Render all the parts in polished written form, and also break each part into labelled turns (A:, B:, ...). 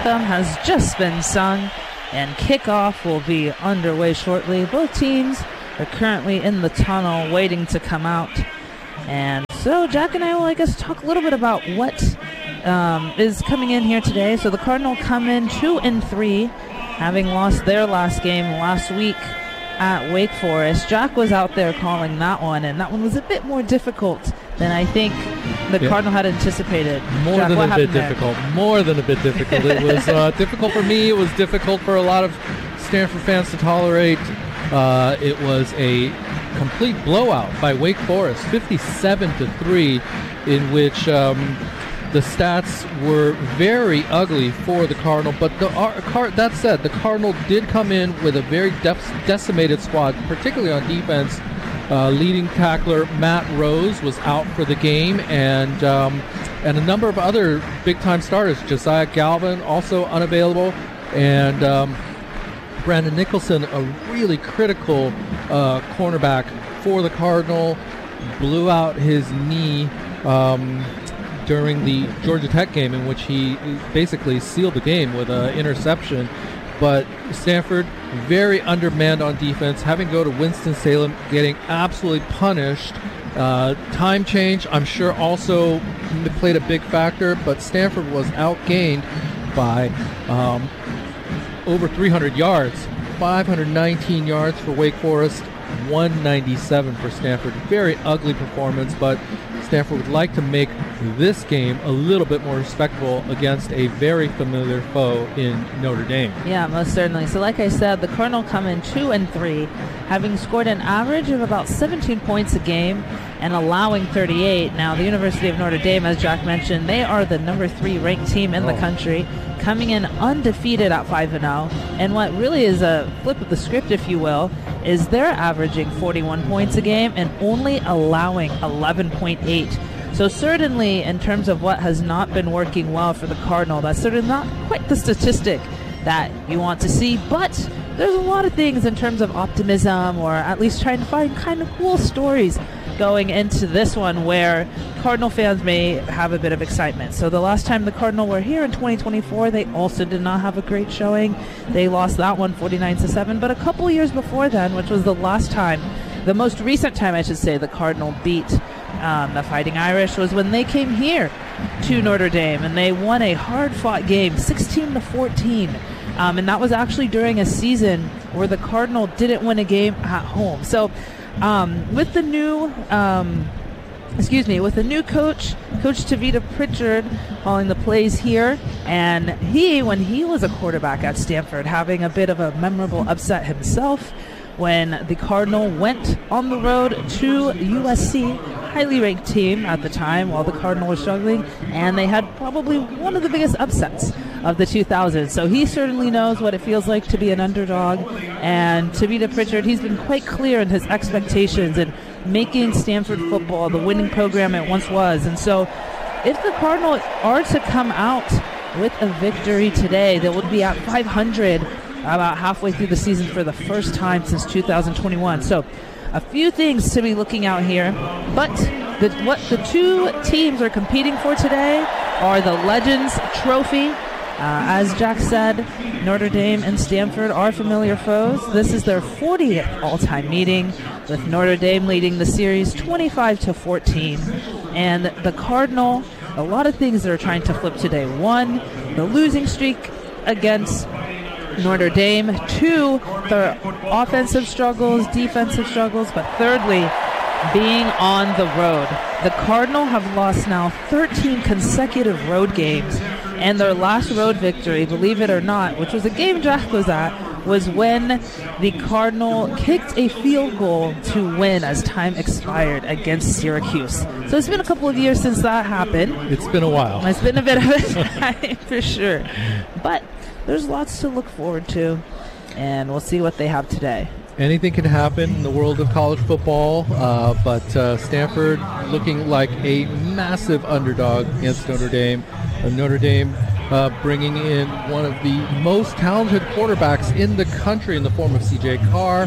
A: anthem has just been sung, and kickoff will be underway shortly. Both teams are currently in the tunnel waiting to come out. And so Jack and I will, talk a little bit about what is coming in here today. So the Cardinal come in 2-3, having lost their last game last week at Wake Forest. Jack was out there calling that one, and that one was a bit more difficult than I think the Cardinal had anticipated.
B: More than a bit difficult. It was difficult for me. It was difficult for a lot of Stanford fans to tolerate. It was a complete blowout by Wake Forest, 57-3, in which the stats were very ugly for the Cardinal. But that said, the Cardinal did come in with a very decimated squad, particularly on defense. Leading tackler Matt Rose was out for the game, and a number of other big-time starters. Josiah Galvin also unavailable, and Brandon Nicholson, a really critical cornerback for the Cardinal, blew out his knee during the Georgia Tech game, in which he basically sealed the game with an interception. But Stanford, very undermanned on defense, having to go to Winston-Salem, getting absolutely punished. Time change, I'm sure, also played a big factor, but Stanford was outgained by over 300 yards, 519 yards for Wake Forest, 197 for Stanford. Very ugly performance, but Stanford would like to make this game a little bit more respectable against a very familiar foe in Notre Dame.
A: Yeah, most certainly. So like I said, the Cardinal come in 2-3, having scored an average of about 17 points a game and allowing 38. Now, the University of Notre Dame, as Jack mentioned, they are the number 3 ranked team in the country, coming in undefeated at 5-0. And what really is a flip of the script, if you will, is they're averaging 41 points a game and only allowing 11.8. So certainly in terms of what has not been working well for the Cardinal, that's certainly not quite the statistic that you want to see, but there's a lot of things in terms of optimism, or at least trying to find kind of cool stories going into this one where Cardinal fans may have a bit of excitement. So the last time the Cardinal were here in 2024, they also did not have a great showing. They lost that one 49-7, but a couple years before then, which was the most recent time I should say, the Cardinal beat the Fighting Irish, was when they came here to Notre Dame and they won a hard-fought game 16-14. And that was actually during a season where the Cardinal didn't win a game at home. So with the new coach, Coach Tavita Pritchard, calling the plays here, and when he was a quarterback at Stanford, having a bit of a memorable upset himself when the Cardinal went on the road to USC, highly ranked team at the time, while the Cardinal was struggling, and they had probably one of the biggest upsets of the 2000s. So he certainly knows what it feels like to be an underdog, and Tavita Pritchard, he's been quite clear in his expectations and making Stanford football the winning program it once was. And so if the Cardinal are to come out with a victory today, they would be at 500 about halfway through the season for the first time since 2021. So a few things to be looking out here, but what the two teams are competing for today are the Legends Trophy. As Jack said, Notre Dame and Stanford are familiar foes. This is their 40th all-time meeting, with Notre Dame leading the series 25-14. And the Cardinal, a lot of things they're trying to flip today. One, the losing streak against Notre Dame. Two, the offensive struggles, defensive struggles. But thirdly, being on the road. The Cardinal have lost now 13 consecutive road games. And their last road victory, believe it or not, which was a game Jack was at, was when the Cardinal kicked a field goal to win as time expired against Syracuse. So it's been a couple of years since that happened.
B: It's been a while.
A: It's been a bit of a time for sure. But there's lots to look forward to, and we'll see what they have today.
B: Anything can happen in the world of college football, but Stanford looking like a massive underdog against Notre Dame. Notre Dame bringing in one of the most talented quarterbacks in the country in the form of C.J. Carr.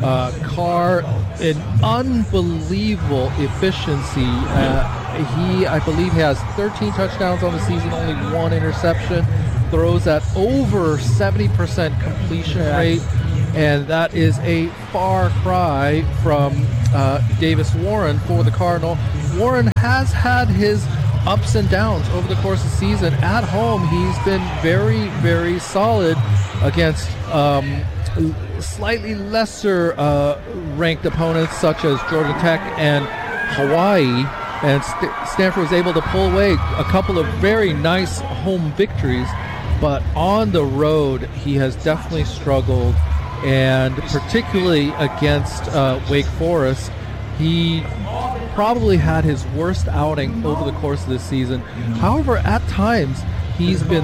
B: Carr, an unbelievable efficiency. I believe, has 13 touchdowns on the season, only one interception. throws at over 70% completion rate, and that is a far cry from Davis Warren for the Cardinal. Warren has had his ups and downs over the course of the season. At home, he's been very, very solid against slightly lesser ranked opponents such as Georgia Tech and Hawaii. And Stanford was able to pull away a couple of very nice home victories, but on the road he has definitely struggled, and particularly against Wake Forest, he probably had his worst outing over the course of this season. However, at times he's been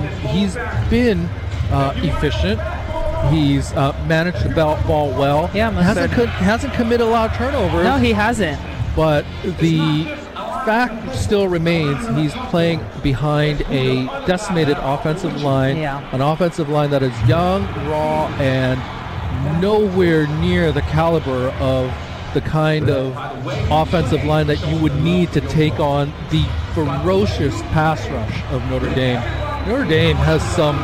B: efficient. He's managed the ball well.
A: Yeah,
B: hasn't committed a lot of turnovers.
A: No, he hasn't.
B: But the fact still remains he's playing behind a decimated offensive line, an offensive line that is young, raw, and nowhere near the caliber of the kind of offensive line that you would need to take on the ferocious pass rush of Notre Dame. Notre Dame has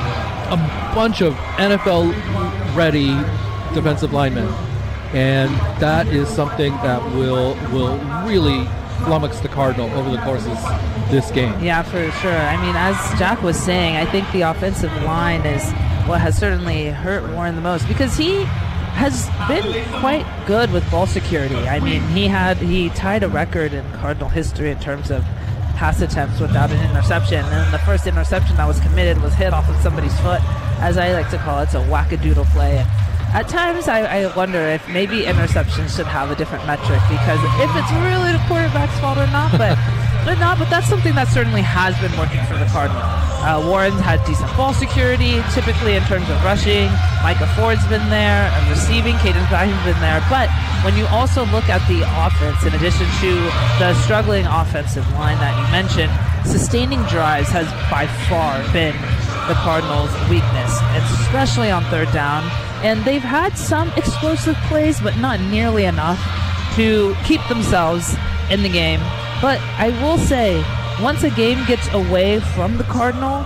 B: a bunch of NFL-ready defensive linemen, and that is something that will really flummox the Cardinal over the course of this game.
A: Yeah, for sure. I mean, as Jack was saying, I think the offensive line is what has certainly hurt Warren the most, because he has been quite good with ball security. I mean, he tied a record in Cardinal history in terms of pass attempts without an interception, and the first interception that was committed was hit off of somebody's foot. As I like to call it, it's a wackadoodle play. At times, I wonder if maybe interceptions should have a different metric, because if it's really the quarterback's fault or not, but that's something that certainly has been working for the Cardinal. Warren's had decent ball security, typically in terms of rushing. Micah Ford's been there, and receiving, Caden Bahine's been there. But when you also look at the offense, in addition to the struggling offensive line that you mentioned, sustaining drives has by far been the Cardinals' weakness, especially on third down. And they've had some explosive plays, but not nearly enough to keep themselves in the game. But I will say, once a game gets away from the Cardinal,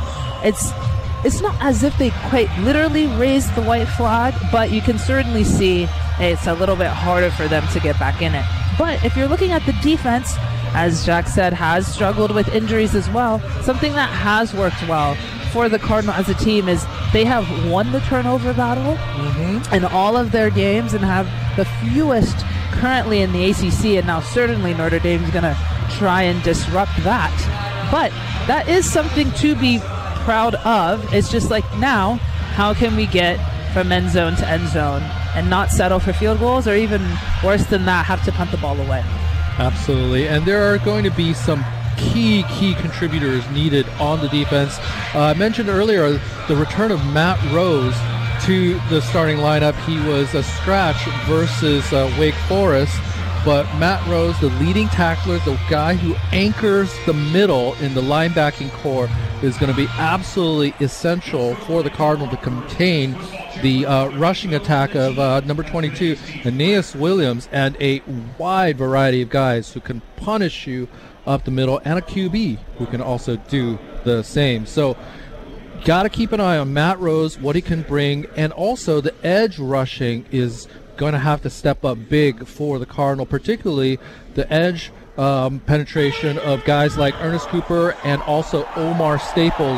A: it's not as if they quite literally raised the white flag, but you can certainly see it's a little bit harder for them to get back in it. But if you're looking at the defense, as Jack said, has struggled with injuries as well. Something that has worked well for the Cardinal as a team is they have won the turnover battle in all of their games and have the fewest currently in the ACC, and now certainly Notre Dame's going to try and disrupt that. But that is something to be proud of. It's just like, now, how can we get from end zone to end zone and not settle for field goals, or even worse than that, have to punt the ball away?
B: Absolutely. And there are going to be some key contributors needed on the defense. I mentioned earlier the return of Matt Rose to the starting lineup. He was a scratch versus Wake Forest, but Matt Rose, the leading tackler, the guy who anchors the middle in the linebacking core, is going to be absolutely essential for the Cardinal to contain the rushing attack of number 22, Aeneas Williams, and a wide variety of guys who can punish you up the middle, and a QB who can also do the same. So got to keep an eye on Matt Rose, what he can bring, and also the edge rushing is going to have to step up big for the Cardinal, particularly the edge penetration of guys like Ernest Cooper and also Omar Staples.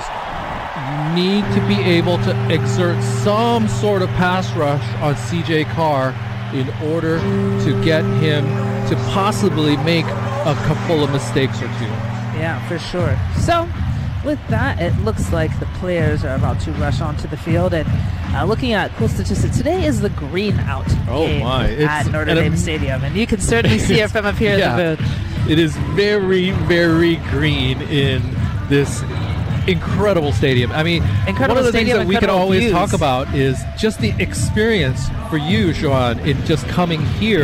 B: You need to be able to exert some sort of pass rush on CJ Carr in order to get him to possibly make a couple of mistakes or two.
A: Yeah, for sure. So with that, it looks like the players are about to rush onto the field. And looking at cool statistics, today is the green out game at Notre Dame Stadium. And you can certainly see it from up here in the booth.
B: It is very, very green in this incredible stadium. I mean, one of the things that we can always talk about is just the experience for you, Joanne, in just coming here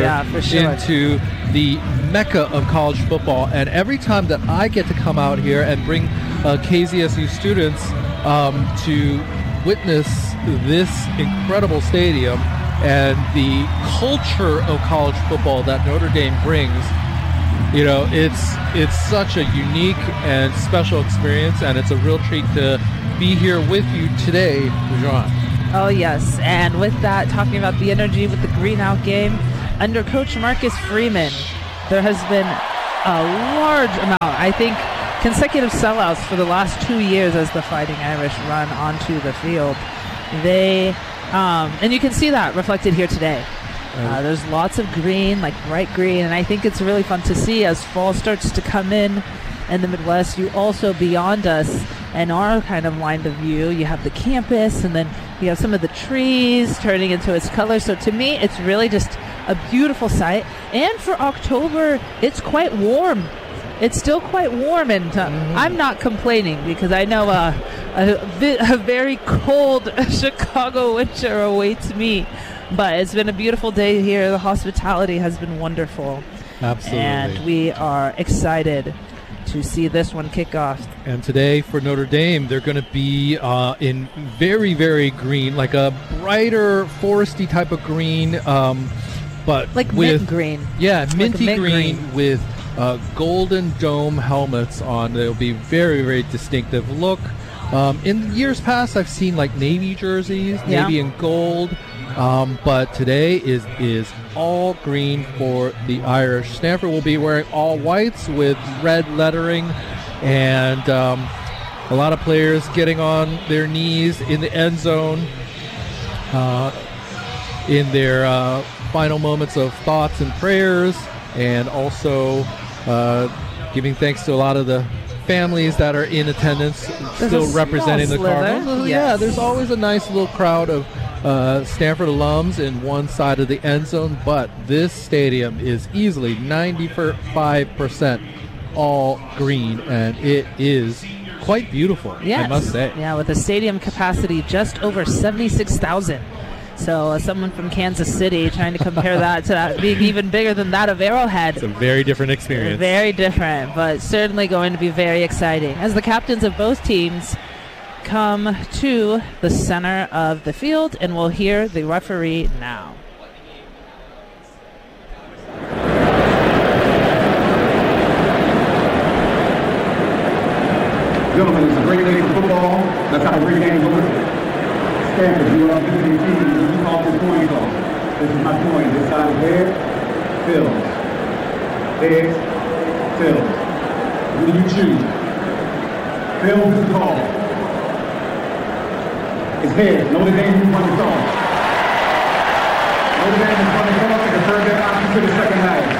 B: into the mecca of college football. And every time that I get to come out here and bring KZSU students to witness this incredible stadium and the culture of college football that Notre Dame brings, You know, it's such a unique and special experience, and it's a real treat to be here with you today, John.
A: Oh, yes. And with that, talking about the energy with the green out game, under Coach Marcus Freeman, there has been a large amount, I think, consecutive sellouts for the last 2 years as the Fighting Irish run onto the field. They, and you can see that reflected here today. There's lots of green, like bright green, and I think it's really fun to see as fall starts to come in the Midwest. You also, beyond us and our kind of line of view, you have the campus, and then you have some of the trees turning into its colors. So to me, it's really just a beautiful sight. And for October, it's quite warm. It's still quite warm, and I'm not complaining because I know a very cold Chicago winter awaits me. But it's been a beautiful day here. The hospitality has been wonderful.
B: Absolutely.
A: And we are excited to see this one kick off.
B: And today for Notre Dame, they're going to be in very, very green, like a brighter foresty type of green. But
A: like
B: with,
A: mint green.
B: Yeah, minty
A: like
B: green with golden dome helmets on. It'll be very, very distinctive look. In years past, I've seen like navy jerseys, navy and gold. But today is all green for the Irish. Stanford will be wearing all whites with red lettering, and a lot of players getting on their knees in the end zone in their final moments of thoughts and prayers, and also giving thanks to a lot of the families that are in attendance, still representing the Cardinals.
A: Yes.
B: Yeah, there's always a nice little crowd of Stanford alums in one side of the end zone, but this stadium is easily 95% all green, and it is quite beautiful, I must say.
A: Yeah, with a stadium capacity just over 76,000. So someone from Kansas City trying to compare that to that being even bigger than that of Arrowhead.
C: It's a very different experience.
A: Very different, but certainly going to be very exciting. As the captains of both teams come to the center of the field, and we'll hear the referee now.
D: Gentlemen, it's a great day for football. That's how a great game goes. Stanford, you are visiting team. You call this coin toss. This is my coin. This side is head, tails. Heads, tails. Who do you choose? Tails is the call. It's heads. Notre Dame who won the toss. Notre Dame has won the toss and deferred their option to the second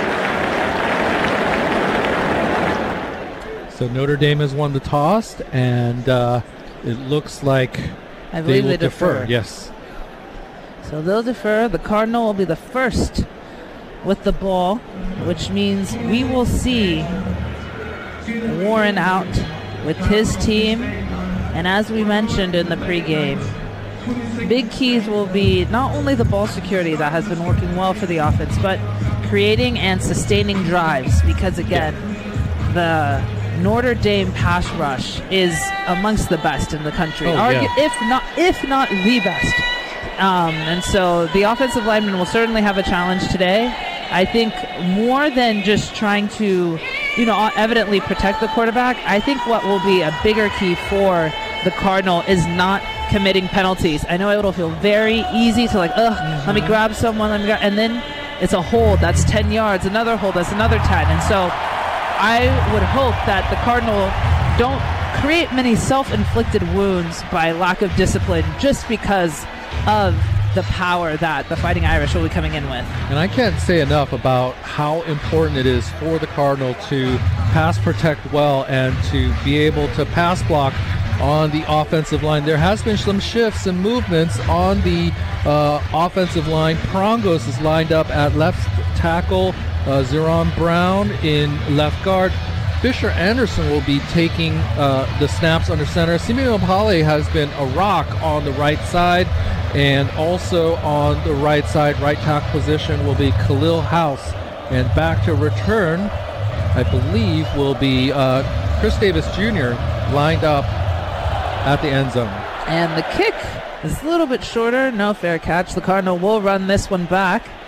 D: half.
B: So Notre Dame has won the toss, and it looks like
A: I believe they defer.
B: Yes.
A: So they'll defer. The Cardinal will be the first with the ball, which means we will see Warren out with his team. And as we mentioned in the pregame, big keys will be not only the ball security that has been working well for the offense, but creating and sustaining drives, because again, the Notre Dame pass rush is amongst the best in the country, if not the best. And so the offensive linemen will certainly have a challenge today. I think more than just trying to, evidently protect the quarterback, I think what will be a bigger key for the Cardinal is not committing penalties. I know it'll feel very easy to let me grab someone, and then it's a hold, that's 10 yards, another hold, that's another 10. And so I would hope that the Cardinal don't create many self-inflicted wounds by lack of discipline just because of the power that the Fighting Irish will be coming in with.
B: And I can't say enough about how important it is for the Cardinal to pass protect well and to be able to pass block on the offensive line. There has been some shifts and movements on the offensive line. Prongos is lined up at left tackle. Zeron Brown in left guard. Fisher Anderson will be taking the snaps under center. Simeon Opale has been a rock on the right side, and also on the right side, right tackle position will be Khalil House. And back to return, I believe, will be Chris Davis Jr. lined up at the end zone.
A: And the kick is a little bit shorter. No fair catch. The Cardinal will run this one back.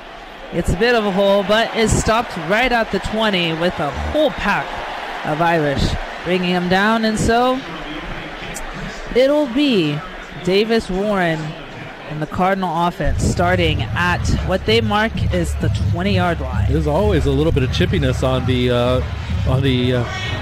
A: It's a bit of a hole, but is stopped right at the 20 with a whole pack of Irish, bringing him down. And so it'll be Davis Warren and the Cardinal offense starting at what they mark is the 20-yard line.
B: There's always a little bit of chippiness on the